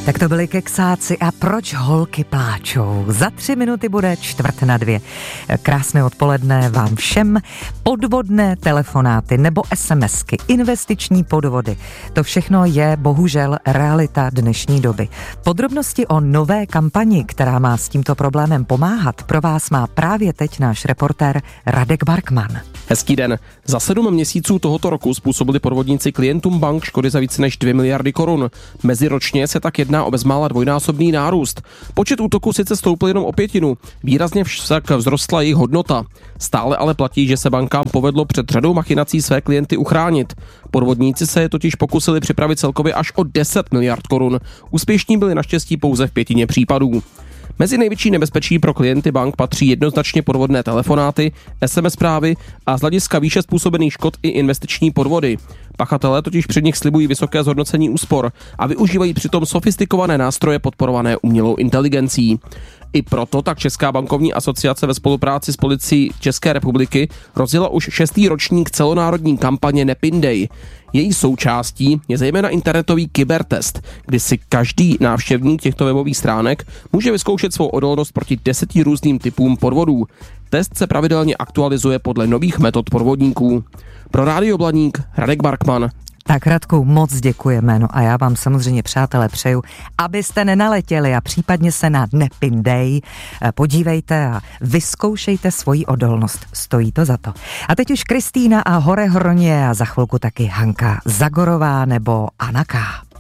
Tak to byli Keksáci a proč holky pláčou. Za 3 minuty bude 1:45. Krásné odpoledne vám všem. Podvodné telefonáty nebo SMSky, investiční podvody. To všechno je bohužel realita dnešní doby. Podrobnosti o nové kampani, která má s tímto problémem pomáhat, pro vás má právě teď náš reportér Radek Barkman. Hezký den. Za 7 měsíců tohoto roku způsobili podvodníci klientům bank škody za více než 2 miliardy korun. Meziročně se tak jedná o bezmála dvojnásobný nárůst. Počet útoků sice stoupl jenom o 1/5, výrazně však vzrostla jejich hodnota. Stále ale platí, že se bankám povedlo před řadou machinací své klienty uchránit. Podvodníci se je totiž pokusili připravit celkově až o 10 miliard korun. Úspěšní byli naštěstí pouze v 5 případů. Mezi největší nebezpečí pro klienty bank patří jednoznačně podvodné telefonáty, SMS zprávy a z hlediska výše způsobených škod i investiční podvody. Pachatelé totiž před nich slibují vysoké zhodnocení úspor a využívají přitom sofistikované nástroje podporované umělou inteligencí. I proto tak Česká bankovní asociace ve spolupráci s policií České republiky rozjela už 6. ročník celonárodní kampaně Nepindej. Její součástí je zejména internetový kybertest, kdy si každý návštěvník těchto webových stránek může vyzkoušet svou odolnost proti 10 různým typům podvodů. Test se pravidelně aktualizuje podle nových metod podvodníků. Pro Rádio Blaník Radek Barkman. Tak Radku, moc děkujeme, no a já vám samozřejmě, přátelé, přeju, abyste nenaletěli a případně se na Nepindej podívejte a vyzkoušejte svoji odolnost, stojí to za to. A teď už Kristýna a Horehroně a za chvilku taky Hanka Zagorová nebo Anaka.